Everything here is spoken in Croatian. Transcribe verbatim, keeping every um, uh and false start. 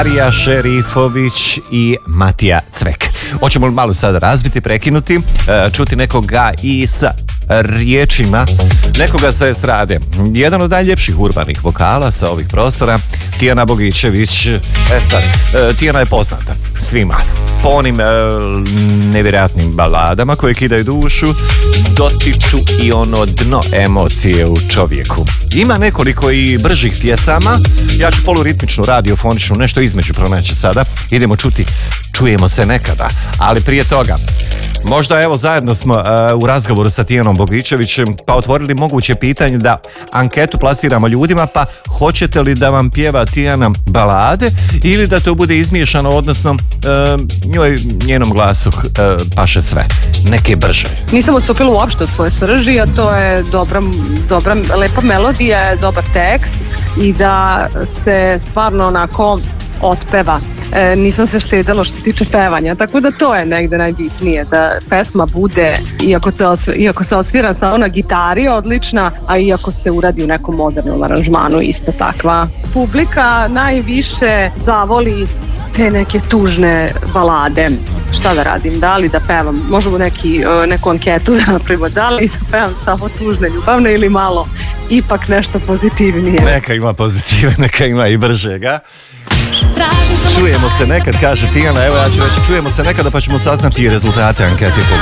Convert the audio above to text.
Marija Šerifović i Matija Cvek. Hoćemo li malo sada razbiti, prekinuti, čuti nekoga i sa riječima nekoga sa estrade. Jedan od najljepših urbanih vokala sa ovih prostora, Tijana Bogićević. E sad, Tijana je poznata svima po onim e, nevjerojatnim baladama koje kidaju dušu, dotiču i ono dno emocije u čovjeku. Ima nekoliko i bržih pjesama, ja ću poluritmičnu, radiofoničnu, nešto između pronaći sada. Idemo čuti Čujemo se nekada, ali prije toga možda evo zajedno smo uh, u razgovoru sa Tijanom Bogićevićem pa otvorili moguće pitanje da anketu plasiramo ljudima, pa hoćete li da vam pjeva Tijana balade ili da to bude izmiješano, odnosno uh, njoj, njenom glasu uh, paše sve, neke brže. Nisam odstupila uopšte od svoje srži, a to je dobra, dobra lepa melodija, dobar tekst i da se stvarno onako otpeva. E, nisam se štedila što se tiče pevanja, tako da to je negde najbitnije, da pesma bude, iako se, osv- iako se osvira samo na gitari, odlična, a iako se uradi u nekom modernom aranžmanu, isto takva. Publika najviše zavoli te neke tužne balade. Šta da radim, da li da pevam, možemo neki, neku anketu da napravimo, da li da pevam samo tužne ljubavne ili malo ipak nešto pozitivnije. Neka ima pozitive, neka ima i bržega. Čujemo se nekad, kaže Tijana, evo ja ću reći čujemo se nekada pa ćemo saznati i rezultate ankete po